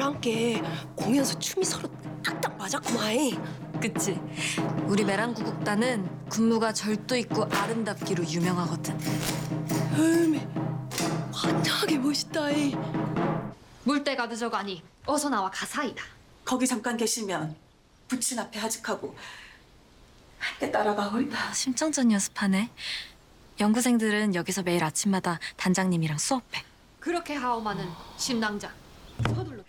함께 공연서 춤이 서로 딱딱 맞았구만. 그치? 우리 메랑구국단은 군무가 절도 있고 아름답기로 유명하거든. 환하게 멋있다. 물때가 늦어가니 어서 나와 가사이다. 거기 잠깐 계시면 부친 앞에 하직하고 함께 따라가오리다. 심청전 연습하네. 연구생들은 여기서 매일 아침마다 단장님이랑 수업해. 그렇게 하오마는 심낭장 서둘러